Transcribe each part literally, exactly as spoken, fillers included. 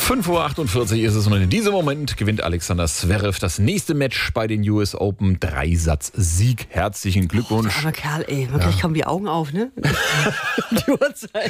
fünf Uhr achtundvierzig ist es und in diesem Moment gewinnt Alexander Zverev das nächste Match bei den U S Open. Dreisatz-Sieg. Herzlichen Glückwunsch. Oh, der arme Kerl, ey. Wirklich, ja. Kommen die Augen auf, ne? Die Uhrzeit.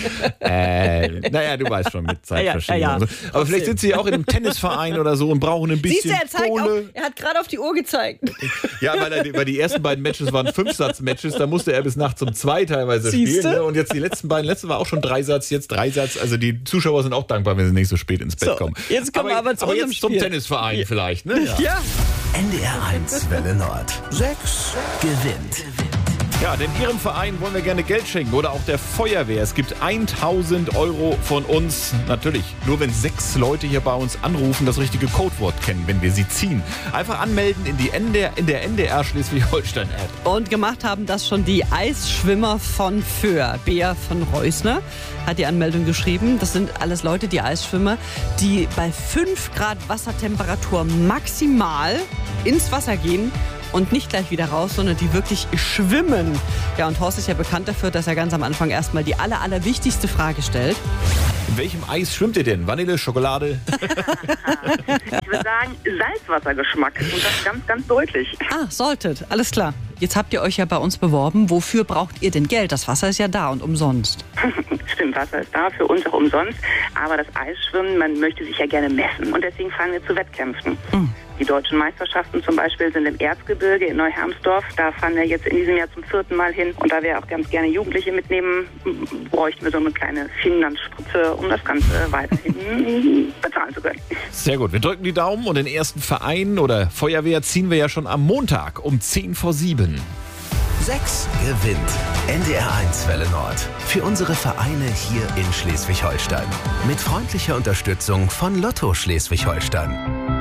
äh, naja, du weißt schon, mit Zeitverschiebung. Ja, ja, ja. So. Aber vielleicht sind sie auch in einem Tennisverein oder so und brauchen ein bisschen Siehst du, er zeigt Kohle. Auf, er hat gerade auf die Uhr gezeigt. Ja, weil, er, weil die ersten beiden Matches waren Fünfsatz-Matches. Da musste er bis nachts um zwei teilweise Siehste? spielen. Ne? Und jetzt die letzten beiden, letzte war auch schon Dreisatz, jetzt Dreisatz. Also die Zuschauer sind auch dankbar, wenn sie nicht so spät ins Bett so, kommen. Jetzt kommen aber, wir aber zu aber unserem jetzt zum Spiel. Tennisverein ja. vielleicht. Ne? Ja. ja. N D R eins Welle Nord. Sechs gewinnt. Ja, denn Ihrem Verein wollen wir gerne Geld schenken oder auch der Feuerwehr. Es gibt tausend Euro von uns. Natürlich, nur wenn sechs Leute hier bei uns anrufen, das richtige Codewort kennen, wenn wir sie ziehen. Einfach anmelden in, die N D R, in der N D R Schleswig-Holstein-App. Und gemacht haben das schon die Eisschwimmer von Föhr. Bea von Reusner hat die Anmeldung geschrieben. Das sind alles Leute, die Eisschwimmer, die bei fünf Grad Wassertemperatur maximal ins Wasser gehen und nicht gleich wieder raus, sondern die wirklich schwimmen. Ja, und Horst ist ja bekannt dafür, dass er ganz am Anfang erstmal die aller, aller wichtigste Frage stellt. In welchem Eis schwimmt ihr denn? Vanille, Schokolade? Ich würde sagen, Salzwassergeschmack. Und das ganz, ganz deutlich. Ah, solltet. Alles klar. Jetzt habt ihr euch ja bei uns beworben. Wofür braucht ihr denn Geld? Das Wasser ist ja da und umsonst. Stimmt, Wasser ist da, für uns auch umsonst. Aber das Eisschwimmen, man möchte sich ja gerne messen. Und deswegen fahren wir zu Wettkämpfen. Mhm. Die deutschen Meisterschaften zum Beispiel sind im Erzgebirge in Neuhermsdorf. Da fahren wir jetzt in diesem Jahr zum vierten Mal hin. Und da wir auch ganz gerne Jugendliche mitnehmen, bräuchten wir so eine kleine Finanzspritze, um das Ganze weiterhin bezahlen zu können. Sehr gut. Wir drücken die Daumen und den ersten Verein oder Feuerwehr ziehen wir ja schon am Montag um zehn vor sieben. Sechs gewinnt. N D R eins Welle Nord. Für unsere Vereine hier in Schleswig-Holstein. Mit freundlicher Unterstützung von Lotto Schleswig-Holstein.